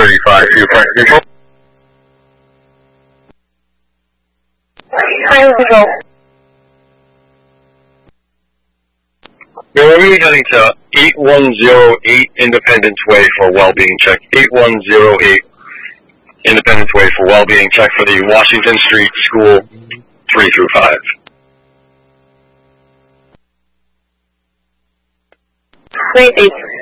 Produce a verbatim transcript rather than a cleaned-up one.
thirty-five for your flight control. Hi, control. You're going to be heading to eight one zero eight Independence Way for well-being check. eight one zero eight Independence Way for well-being check for the Washington Street School three through five. Great, thanks.